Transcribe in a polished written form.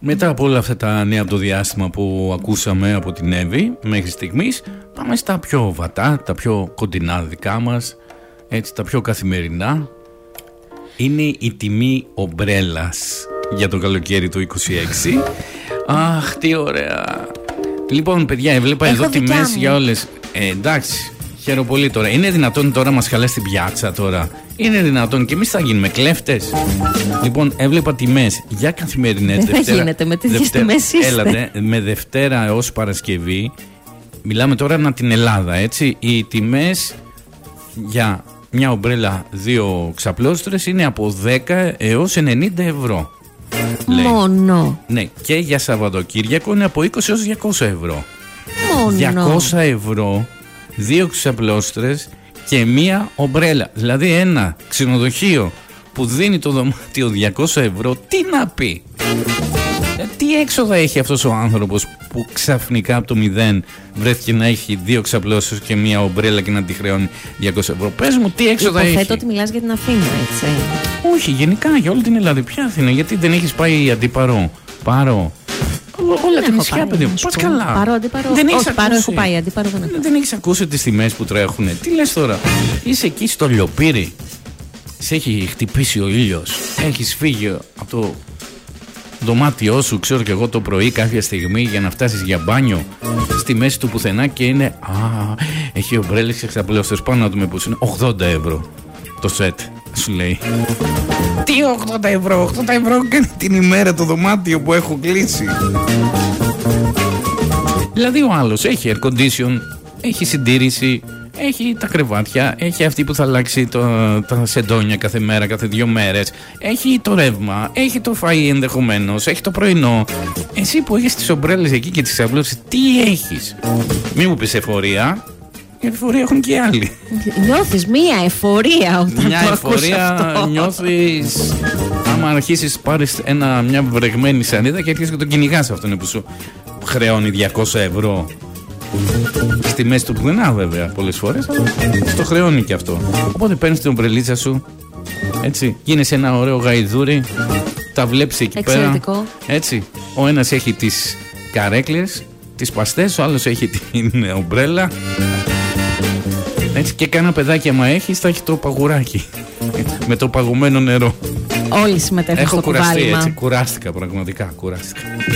Μετά από όλα αυτά τα νέα από το διάστημα που ακούσαμε από την Εύη μέχρι στιγμής, πάμε στα πιο βατά, τα πιο κοντινά δικά μας, έτσι, τα πιο καθημερινά. Είναι η τιμή ομπρέλας για το καλοκαίρι του 26. Αχ, τι ωραία. Λοιπόν, παιδιά, έβλεπα εδώ τιμές για όλες. Εντάξει, χαίρομαι πολύ τώρα. Είναι δυνατόν τώρα μας χαλάσει την πιάτσα τώρα? Είναι δυνατόν και εμείς θα γίνουμε κλέφτες? Λοιπόν, έβλεπα τιμές για καθημερινές. Δεν θα γίνεται με τέτοιες τιμές είστε. Έλατε, με Δευτέρα έως Παρασκευή. Μιλάμε τώρα ανά την Ελλάδα, έτσι. Οι τιμές για μια ομπρέλα 2 ξαπλώστρες είναι από 10 έως 90 ευρώ. Μόνο. Ναι, και για Σαββατοκύριακο είναι από 20 έως 200 ευρώ. Μόνο. 200 ευρώ, 2 ξαπλώστρες και μία ομπρέλα. Δηλαδή ένα ξενοδοχείο που δίνει το δωμάτιο 200 ευρώ, τι να πει? Τι έξοδα έχει αυτός ο άνθρωπος που ξαφνικά από το 0 βρέθηκε να έχει 2 ξαπλώσεις και μία ομπρέλα και να τη χρεώνει 200 ευρώ? Πες μου, τι έξοδα έχει? Υποθέτω ότι μιλάς για την Αθήνα, έτσι. Όχι, γενικά για όλη την Ελλάδα. Ποια Αθήνα? Γιατί δεν έχεις πάει Αντίπαρο, Πάρο? Όλα τα νησιά, παιδί μου. Πας καλά. Πάρο, Αντίπαρο. Όχι, Πάρο έχω πάει, Αντίπαρο δεν έχω. Δεν έχεις ακούσει τις τιμές που τρέχουνε? Τι λες τώρα? Είσαι εκεί στο Λιοπύρι, σε έχει χτυπήσει ο ήλιος, έχεις φύγει από το δωμάτιό σου, ξέρω και εγώ, το πρωί κάποια στιγμή για να φτάσεις για μπάνιο στη μέση του πουθενά και είναι έχει ομπρέλες και ξαπλώστες πάνω να δούμε πως είναι 80 ευρώ το σετ, σου λέει. Τι 80 ευρώ? 80 ευρώ κάνει την ημέρα το δωμάτιο που έχω κλείσει. Δηλαδή ο άλλος έχει air condition, έχει συντήρηση, έχει τα κρεβάτια, έχει αυτή που θα αλλάξει τα σεντόνια κάθε μέρα, κάθε 2 μέρες, έχει το ρεύμα, έχει το φαΐ ενδεχομένως, έχει το πρωινό. Εσύ που έχεις τις ομπρέλες εκεί και τις ξαπλώσεις, τι έχεις? Μη μου πεις εφορία. Εφορία έχουν και άλλοι. Νιώθεις μία εφορία όταν μια το ακούς αυτό? Νιώθεις άμα αρχίσεις πάρεις μια βρεγμένη σανίδα και αρχίσεις και τον κυνηγάς αυτόν που σου χρεώνει 200 ευρώ. Στη μέση του πουθενά βέβαια πολλές φορές, αλλά στο χρεώνει και αυτό. Οπότε παίρνεις την ομπρελίτσα σου, έτσι, γίνεσαι ένα ωραίο γαϊδούρι, τα βλέπεις εκεί πέρα. Έτσι, ο ένας έχει τις καρέκλες, τις παστές, ο άλλος έχει την ομπρέλα. Έτσι, και κάνα παιδάκι άμα έχεις θα έχει το παγουράκι με το παγωμένο νερό. Όλοι συμμετέχουν στο κουβάλιμα. Έτσι, κουράστηκα πραγματικά, κουράστηκα.